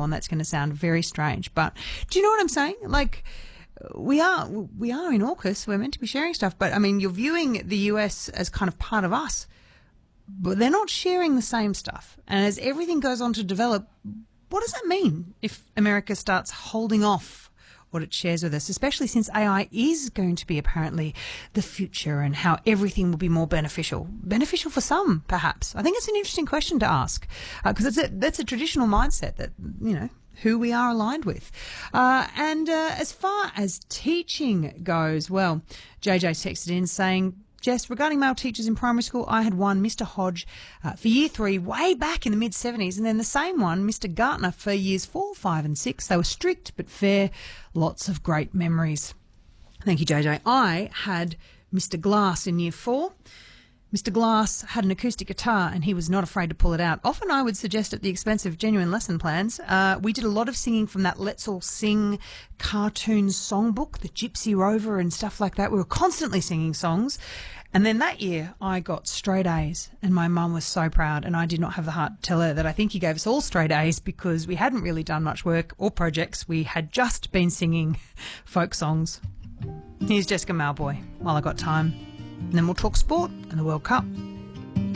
on, that's going to sound very strange. But do you know what I'm saying? Like, we are in AUKUS. We're meant to be sharing stuff. But, I mean, you're viewing the US as kind of part of us. But they're not sharing the same stuff. And as everything goes on to develop, what does that mean if America starts holding off what it shares with us, especially since AI is going to be apparently the future and how everything will be more beneficial? Beneficial for some, perhaps. I think it's an interesting question to ask because that's a traditional mindset that, you know, who we are aligned with. And as far as teaching goes, well, JJ's texted in saying, Jess, regarding male teachers in primary school, I had one, Mr. Hodge, for year 3, way back in the mid-70s, and then the same one, Mr. Gartner, for years 4, 5 and 6. They were strict but fair. Lots of great memories. Thank you, JJ. I had Mr. Glass in year 4. Mr. Glass had an acoustic guitar and he was not afraid to pull it out. Often I would suggest at the expense of genuine lesson plans. We did a lot of singing from that Let's All Sing cartoon songbook, the Gypsy Rover and stuff like that. We were constantly singing songs. And then that year I got straight A's and my mum was so proud, and I did not have the heart to tell her that I think he gave us all straight A's because we hadn't really done much work or projects. We had just been singing folk songs. Here's Jessica Malboy while I got time. And then we'll talk sport and the World Cup.